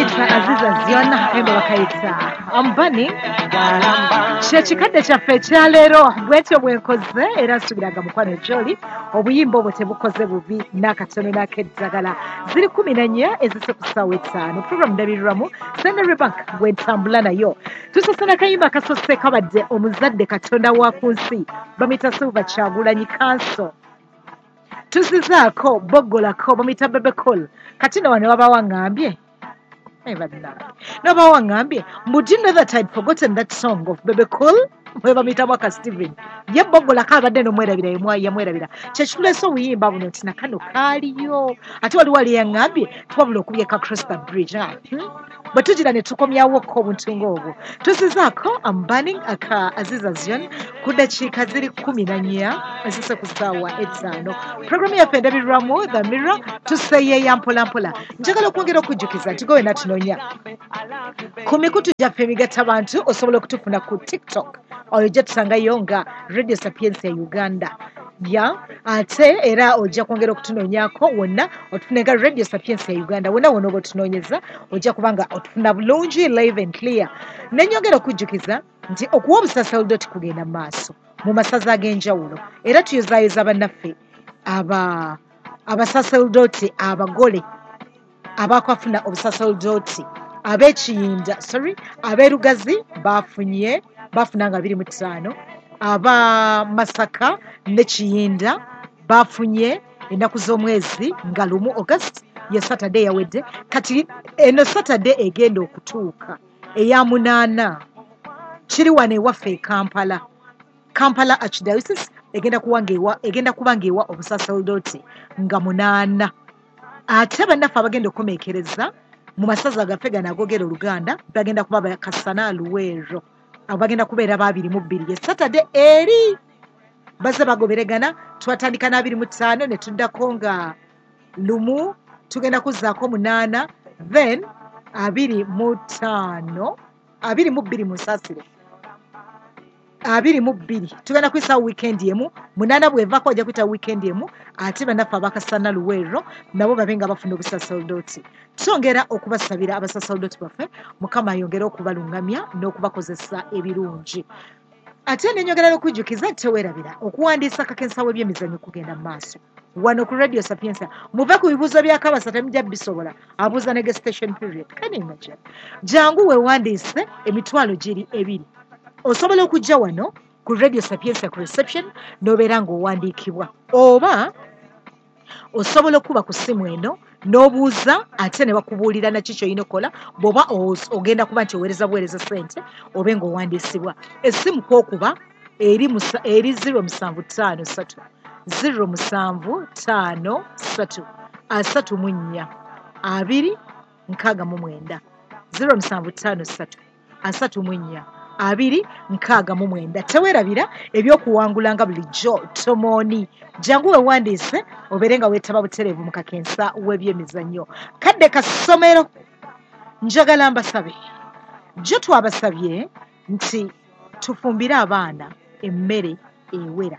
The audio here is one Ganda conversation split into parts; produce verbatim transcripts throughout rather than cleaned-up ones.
Aziza Ziona Embe Wakaita Ambani Kyekikadde kyaffe ekyaleero bwetyo bwenkoze era nsubiraga mukwano joli obuyimba obwo tebukoze bubi n'akatono n'akeddagala ziri kumi na nnya ezise ku ssaawa etaano puroguramu ndabirirwamu Senderi Bank bwentambula nayo tusasana kayimba kasose kabadde omuzadde katonda wa ku nsi bamita Silver Kyagulanyi Kanso tusizaako boggolako bamita Bebekol kati no wano waba wangambye no bawangambye but do you know that I'd forgotten that song of Bebe Cool weba mitamwaka Steven ye bogola kabadde no mwerabira yemwa yamwerabira kyekitulese obuyimba buno nti nakano kaaliyo ate wali wali yangambye twabula okubyeka Crosby Bridge hmm? But tugira ne tukomyawo ko obuntu ng'obwo tusizaako I'm burning aka Aziza Zion kudakiika ziri kumi na nnya ezise ku ssaawa etaano programu yaffe ndabirirwamu The Mirror tuseeyeeya mpola mpola njagala okwongera okujjukiza nti gowe natunonya ku mikutu gyaffe emigatta abantu osobola okutufuna ku TikTok ojja tusangayo nga Radio Sapienza ya Uganda ya ate era ojja kwongera okutunoonyako wonna otufunenga Radio Sapienza ya Uganda wonna wonna oba otunoonyeza ojja kubanga otufuna bulungi live and clear nenyongera okujjukiza nti okuwa obusasalo kugenda mu maaso mu masaza ag'enjawulo era tuyozaayoza bannaffe aba abasaserdoti abagole abakwafuna obusaserdoti ab'ekiyinda sorry abeerugazi bafunye bafuna nga biri mu ttaano aba Masaka ne Kiyinda bafunye ennaku z'omwezi nga lumu August ye Saturday yawedde kati eno Saturday egenda okutuuka eya munaana kiri wano ewaffe e Kampala Kampala Archdiocese egenda kuwangeewa egenda kubangeewa obusaserdoti nga munaana ate bannaffe abagenda okukomekereza mu masaza gaffe gano agogera Oluganda bagenda kuba bakasana Luweero abagenda kubeera babiri mu bbiri ye Saturday eri baze bagoberegana twatandika n'abiri mu ttaano ne tuddako nga lumu tugenda kuzzaako munaana then abiri mu ttaano abiri mu bbiri mu Nsaasire abiri mu bbiri tugenda kuyisaawo weekend emu munaana bw'evaako ojja kuyita weekend emu ate bannaffe abakasana Luweero nabo babe nga bafuna obusaserdoti twongera okubasabira abasaserdoti baffe Mukama ayongere okubalungamya n'okubakozesa ebirungi ate nenyongera n'okujjukiza teweerabira okuwandiisa kakensa w'ebyemizannyo kugenda mu maaso wano ku Radio Sapienza muve ku bibuuzo bya Kabasa temujja bisobola abuuza ne gestation period can you imagine jangu weewandiise emitwalo giri ebiri osobola okujja wano ku Radio Sapienza ku reception n'obeera ng'owandiikibwa oba osobola okuba ku ssimu eno n'obuuza ate ne bakubuulira naki ky'olina okola bw'oba ogenda kuba nti oweereza buweereza ssente obe ng'owandiisibwa essimu k'okuba eri eri zero musanvu ttaano ssatu zero musanvu ttaano ssatu asatu mu nnya abiri nkaaga mu mwenda zero musanvu ttaano ssatu asatu mu nnya abiri nkaaga mu mwenda teweerabira ebyokuwangula nga bulijjo tomooni jangu weewandiise obeere nga weetaba butereevu mu kakensa w'ebyemizannyo kadde kasomero njagala mbasabe jjo twabasabye nti tufumbire abaana emmere ewera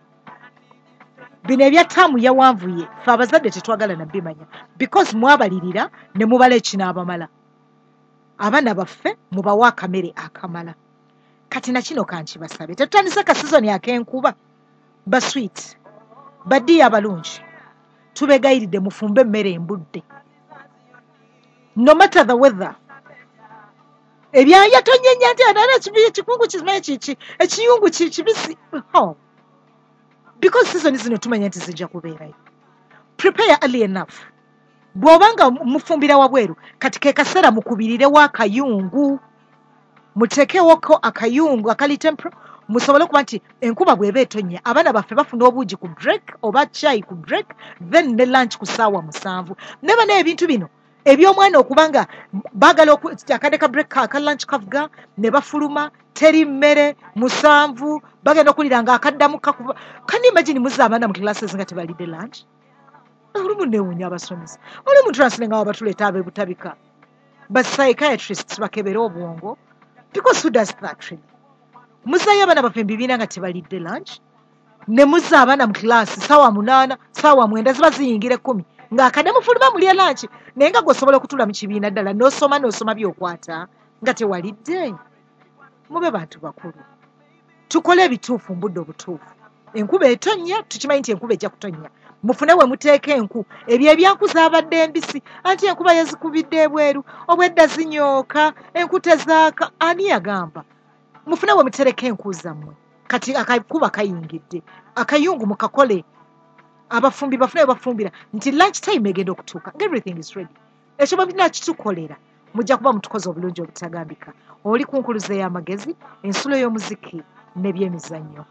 bino ebya ttaamu yawanvuye fe abazadde tetwagala nabbimanya because mwabalirira ne mubala ekinaabamala abaana baffe mubawa akamere akamala kati na kino kankibasabe tetutandise ka sizoni ak'enkuba baswiti baddiya abalungi tubegayiridde mufumbe emmere embudde no matter the weather ebyaya tonyenya nti atana ekikungu kizimaye kiki ekiyungu kibisi oh. Because season zino tumanya nti zijja kubeerayo prepare early enough bw'obanga mufumbira wabweru kati ke kaseera mukubirirewo akayungu muteekewoko akayungu akali tempero musobole okuba nti enkuba bw'eba etonnya abaana baffe bafuna obuugi ku break oba chai ku break then ne lunch ku ssaawa musanvu neba n'ebintu bino eby'omwana okubanga baagala akadde ka break aka lunch kavuga ne bafuluma teri mmere musanvu bagenda okulira nga akaddamu kakuba kandi imagine muzza abaana mu classes nga tebalidde lunch olumu neewuunya abasomesa oli mu transle nga wabatuleeta abeebutabika ba psychiatrists bakebere obwongo because who does that really muzzayo abaana baffe mbibiina nga tebalidde lunch ne muzza abaana mu class saawa munaana saawa mwenda ziba ziyingira ekkumi ng'akadde mufuluma mulya lanchi naye nga gweosobola okutula mu kibiina ddala n'osoma n'osoma by'okwata nga tewalidde. Mube bantu bakulu, tukole ebituufu mu budde obutuufu. Enkuba etonnya, tukimanyi nti enkuba ejja kutonnya. Mufune we muteeka enku, ebyo ebyanku zaabadde embisi anti enkuba yazikubidde ebweru, obwedda zinyooka, enku tezaaka. Ani yagamba? Mufune we mutereka enku zammwe, kati akakuba kayingidde, akayungu mukakole. Abafumbi bafune bafumbira nti lunch time egenda okutuuka, everything is ready. Ekyo babina kitukolera, mujja kuba mutukoze obulungi obutagambika. Oli ku nkuluze y'amagezi, ensulo y'omuziki n'ebyemizannyo.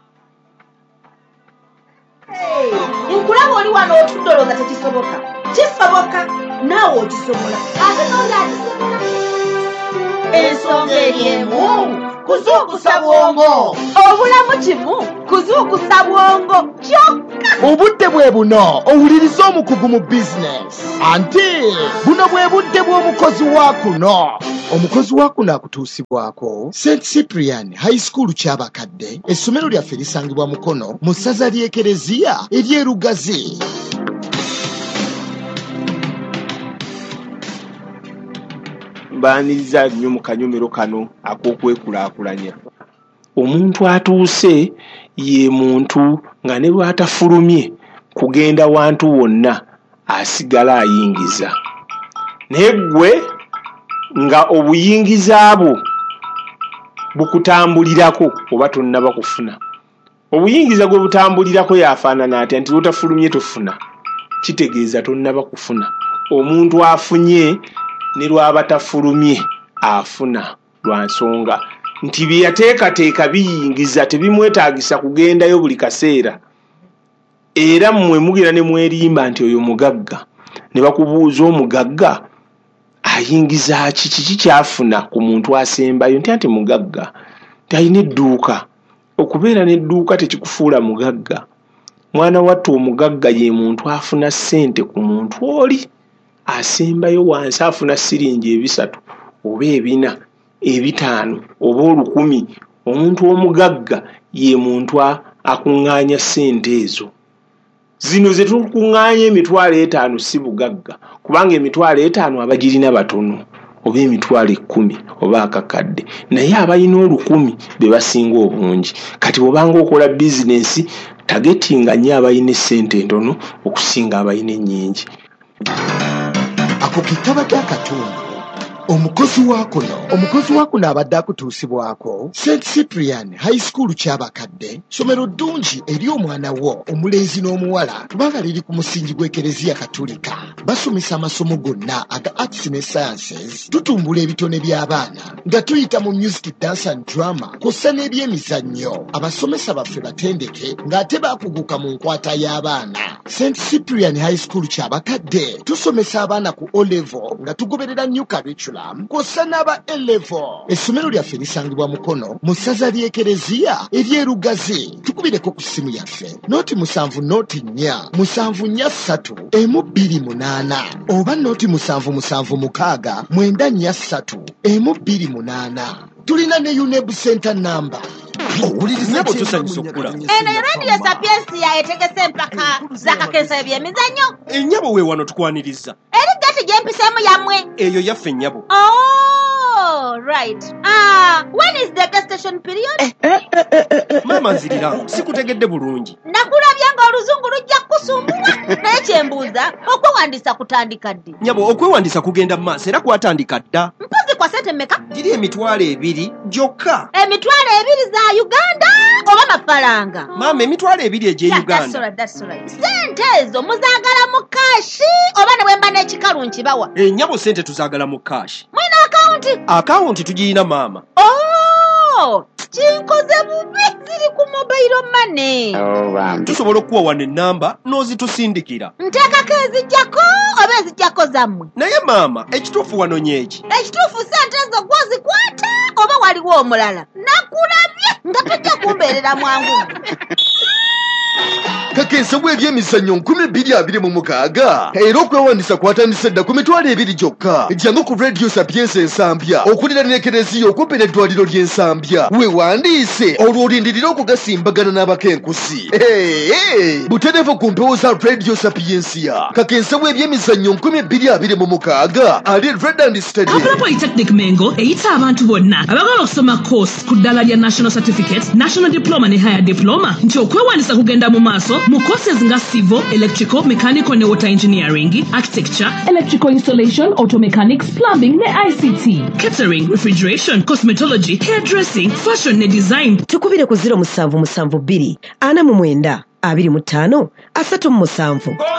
Nkulaba oli wano otudde olowooza tekisoboka. Kisoboka, naawe okisobola. Ate n'oli akisobola. Ensonga eri emu, kuzuukusa bwongo. Obulamu kimu, kuzuukusa bwongo kyokka. Obudde bwe buno owuliriza omukugu mu bizinesi. Anti buno bwe budde bw'omukozi wa kuno. Omukozi wa kuno akutuusibwako Saint Cyprian High School Kyabakadde. Essomero lyaffe lisangibwa Mukono mu ssaza ly'Ekereziya ery'Erugazi. Mbaaniriza nnyo mu kanyomero kano ak'okwekulaakulanya. Omuntu atuuse ye muntu nga ne bw'atafulumye kugenda wantu wonna asigala ayingiza. Naye ggwe nga obuyingiza bwo bukutambulirako oba tonnaba kufuna. Obuyingiza gwe butambulirako yafaanana atya nti lwotafulumye tofuna. Kitegeeza tonnaba kufuna. Omuntu afunye ne lwaba tafulumye afuna lwa nsonga nti bye yateekateeka biyingiza tebimwetaagisa kugendayo buli kaseera. Era mmwe mugera ne mwerimba nti oyo mugagga, ne bakubuuza omugagga ayingiza ki, kiki kyafuna ku muntu asembayo, nti ati mugagga talina edduuka. Okubeera n'edduuka tekikufuula mugagga. Mwana wattu omugagga ye muntu afuna ssente ku muntu oli asembayo wansi afuna siringi ebisatu oba ebina ebitaano oba olukumi. Omuntu omugagga ye muntu akuŋŋaanya ssente ezo. Zino ze tukuŋŋaanya emitwalo etaano si bugagga, kubanga emitwalo etaano abagirina batono oba emitwalo ekkumi oba akakadde, naye abalina olukumi be basinga obungi. Kati bw'obanga okola bizinensi tagetinga nnyo abalina ssente entono okusinga abalina ennyingi. Ako kitaba ky'akatundu. Omukozi wa kuno, omukozi wa kuno abadde akutuusibwako Saint Cyprian High School Kyabakadde, ssomero ddungi eri omwana wo omulenzi n'omuwala kubanga liri ku musingi gw'Ekereziya Katolika. Basomesa amasomo gonna aga arts ne sciences, tutumbula ebitone by'abaana nga tuyita mu music, dance and drama kw'ossa n'ebyemizannyo. Abasomesa baffe batendeke ng'ate baakuguka mu nkwata y'abaana. Saint Cyprian High School Kyabakadde tusomesa abaana ku O level nga tugoberera new curriculum kw'ossa n'aba A level. Essomero lyaffe lisangibwa Mukono mu ssaza ly'Ekereziya ery'Erugazi. Tukubireko ku ssimu yaffe nooti musanvu nooti nnya musanvu nnya ssatu emu bbiri munaana oba nooti musanvu musanvu mukaaga mwenda nnya ssatu emu bbiri munaana. Tulina ne U N E B center number. Owuliriza tusanyusa okula. Eno yo radio Sapiensia etegese empaka z'akakensa ebyemizannyo. Ennyabo we wano tukwaniriza. Eri gati gyempiseemu yammwe. Eyo yaffe ennyabo. Oh, right. Ah, when is the gestation period? Mama nzirira, sikutegedde bulungi. Nakulabya nga oluzungu lujja kusumbula. Naye kyembuuza, okwewandiisa kutandika ddi? Nyabo, okwewandiisa kugenda mu maaso era kwatandika dda. Mpozi kwa sente mmeka? Giri emitwalo ebiri gyokka. Emitwalo ebiri za Uganda oba mafaranga? Mama, emitwalo ebiri egy'e Uganda. Yeah, that's right, that's right. Sente ezo muzaagala mu kashi oba ne bwemba n'ekikalu nkibawa? Ennyabo sente tuzaagala mu kashi. Mwina akawunti? Akawunti tugirina mama. Oh, kinkoze bubi, ziri ku mobile money. Oh, um. Tusobola okuwa wano ennamba n'ozitusindikira. Nteekako ezijjako oba ezijjako zammwe? Naye mama, ekituufu wano nyeeki. Ekituufu sente ezo gwozikwata oba waliwo omulala? Nakulabye nga tojja kumbeerera mwangu. kakensa bw'ebyemizannyo nkumi bbiri abiri mu mukaaga era okwewandisa kwatandise dda ku mitwalo ebiri gyokka. Jangu ku Radio Sapienza ensambya okulira n'ekereziya okumpi n'eddwaliro ly'ensambya weewandiise olwo olindirira okugasimbagana n'abakenkusi. Butereevu ku mpewo za Radio Sapienza. Kakensa bw'ebyemizannyo nkumi bbiri abiri mu mukaaga ali Redland Stadium. Kampala Polytechnic Mengo eyita abantu bonna abagala okusoma course ku ddala lya National Certificate, National Diploma ne Higher Diploma nti okwewandisa kugenda mu maaso mu courses nga civil, electrical, mechanical ne water engineering, architecture, electrical installation, auto mechanics, plumbing ne I C T, catering, refrigeration, cosmetology, hairdressing, fashion ne design. Tukubire ku zero musanvu musanvu bbiri ana mu mwenda abiri mu ttaano asatu mu musanvu.